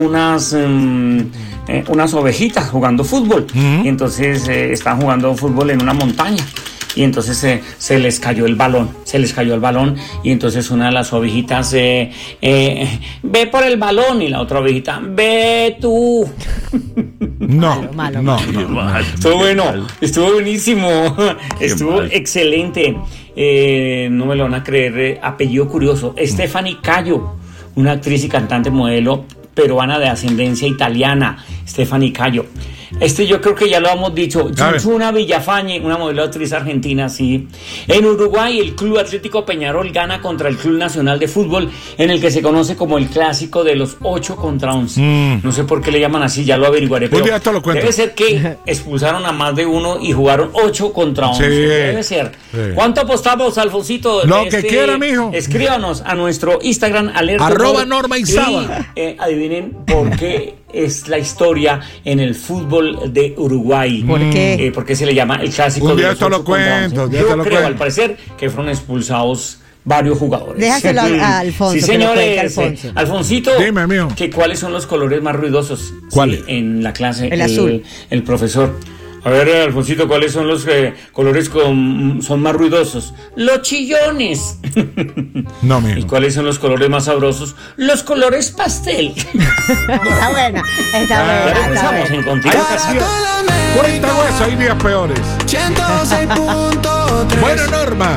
unas ovejitas jugando fútbol. Y entonces están jugando fútbol en una montaña. Y entonces se les cayó el balón. Y entonces una de las ovejitas ve por el balón y la otra ovejita, ve tú. No. Estuvo bueno, estuvo buenísimo, estuvo excelente. No me lo van a creer, apellido curioso, Stephanie Cayo, una actriz y cantante modelo peruana de ascendencia italiana, Stephanie Cayo. Yo creo que ya lo hemos dicho. Chuchuna Villafañe, una modelo actriz argentina, sí. En Uruguay, el Club Atlético Peñarol gana contra el Club Nacional de Fútbol, en el que se conoce como el clásico de los 8 contra 11. No sé por qué le llaman así, ya lo averiguaré. Pero debe ser que expulsaron a más de uno y jugaron 8 contra 11. Sí, debe ser. Sí. ¿Cuánto apostamos, Alfonsito? Lo que quiera, mijo. Escríbanos a nuestro Instagram, @NormaIzaba. Y adivinen por qué es la historia en el fútbol de Uruguay. ¿Por qué? ¿Por qué se le llama el clásico de los 8 contra 11? Yo creo, al parecer, que fueron expulsados varios jugadores. Déjaselo a Alfonso. Sí, señores. Alfonsito, dime, mío. ¿Cuáles son los colores más ruidosos? ¿Cuáles? Sí, en la clase. El azul. El profesor. A ver, Alfonsito, ¿cuáles son los colores son más ruidosos? Los chillones. No, mijo. ¿Y cuáles son los colores más sabrosos? Los colores pastel. Está buena. Ya regresamos en continuación. Cuenta hueso, hay días peores. 106.3. Bueno, Norma,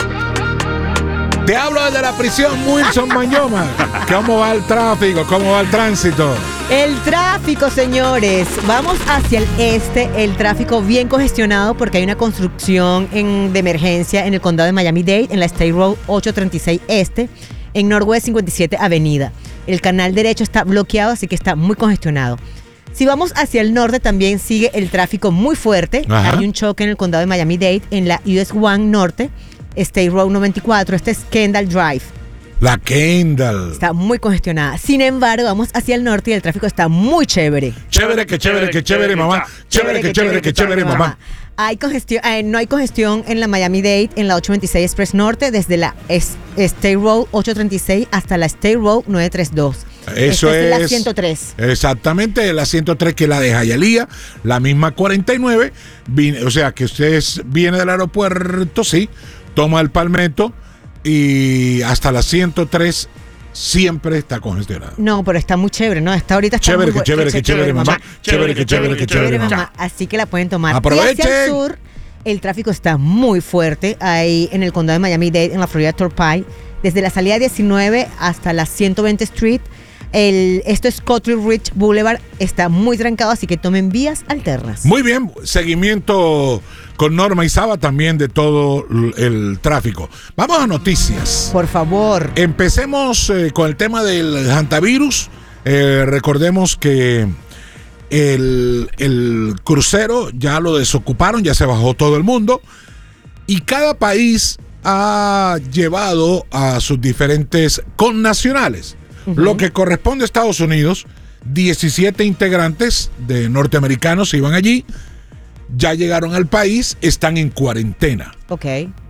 te hablo desde la prisión Wilson Mañoma. ¿Cómo va el tráfico? ¿Cómo va el tránsito? El tráfico, señores. Vamos hacia el este. El tráfico bien congestionado porque hay una construcción de emergencia en el condado de Miami-Dade, en la State Road 836 Este, en Northwest 57 Avenida. El canal derecho está bloqueado, así que está muy congestionado. Si vamos hacia el norte, también sigue el tráfico muy fuerte. Ajá. Hay un choque en el condado de Miami-Dade, en la US 1 Norte, State Road 94. Este es Kendall Drive. La Kendall. Está muy congestionada. Sin embargo, vamos hacia el norte y el tráfico está muy chévere. Chévere, que chévere, que chévere, mamá. Chévere, que chévere, que chévere, mamá. Hay congestión, no hay congestión en la Miami-Dade, en la 826 Express Norte, desde la State Road 836 hasta la State Road 932. Eso es la 103. Exactamente, la 103, que es la de Hialeah, la misma 49. O sea, que usted viene del aeropuerto, sí, toma el Palmetto y hasta la 103 siempre está congestionada. No, pero está muy chévere, ¿no? Está ahorita está chévere, muy que chévere, que chévere, mamá. Chévere, que chévere, que chévere, mamá. Así que la pueden tomar. Aprovechen. Y hacia el sur, el tráfico está muy fuerte ahí en el condado de Miami-Dade, en la Florida Turnpike, desde la salida 19 hasta la 120 Street. Esto es Cottrell Ridge Boulevard, está muy trancado, así que tomen vías alternas. Muy bien, seguimiento con Norma Izaba también de todo el tráfico. Vamos a noticias. Por favor. Empecemos con el tema del hantavirus. Recordemos que el crucero ya lo desocuparon, ya se bajó todo el mundo y cada país ha llevado a sus diferentes connacionales. Lo que corresponde a Estados Unidos, 17 integrantes de norteamericanos iban allí, ya llegaron al país, están en cuarentena. Ok.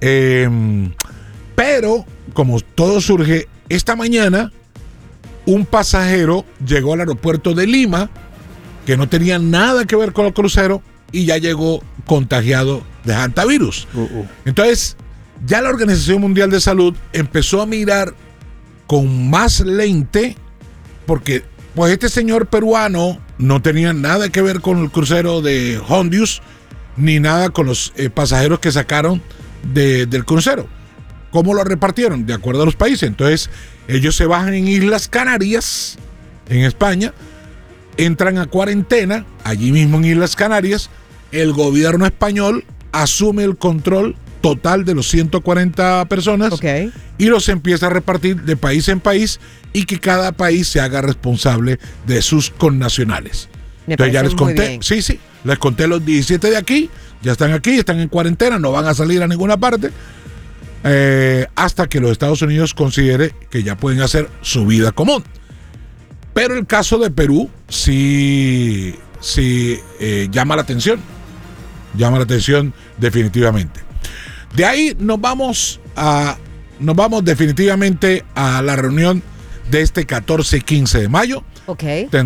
Pero, como todo surge, esta mañana un pasajero llegó al aeropuerto de Lima, que no tenía nada que ver con el crucero, y ya llegó contagiado de hantavirus. Entonces, ya la Organización Mundial de Salud empezó a mirar con más lente, porque pues este señor peruano no tenía nada que ver con el crucero de Hondius, ni nada con los pasajeros que sacaron del crucero. ¿Cómo lo repartieron? De acuerdo a los países. Entonces, ellos se bajan en Islas Canarias, en España, entran a cuarentena, allí mismo en Islas Canarias, el gobierno español asume el control total de los 140 personas, y los empieza a repartir de país en país y que cada país se haga responsable de sus connacionales. Entonces ya les conté, sí, les conté los 17 de aquí, ya están aquí, están en cuarentena, no van a salir a ninguna parte, hasta que los Estados Unidos considere que ya pueden hacer su vida común. Pero el caso de Perú sí llama la atención definitivamente. De ahí nos vamos definitivamente a la reunión de este 14 y 15 de mayo. Ok.